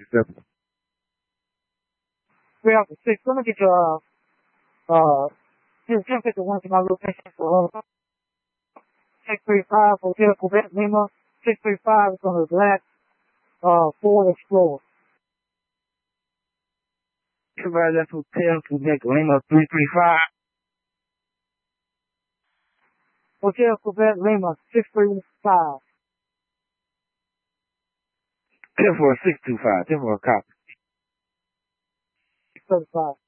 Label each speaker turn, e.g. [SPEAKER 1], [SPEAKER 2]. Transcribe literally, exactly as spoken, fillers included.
[SPEAKER 1] seven.
[SPEAKER 2] three Alpha six. Let me get your, uh, uh, here's ten fifty-one to my location for, uh, six three five, Hotel Quebec Lima. six three five is on the black, uh, Ford Explorer.
[SPEAKER 1] Everybody, that's Hotel Quebec Lima three three five.
[SPEAKER 2] Hotel Quebec Lima six three five.
[SPEAKER 1] ten four six two five. ten four copy.
[SPEAKER 2] thirty-five.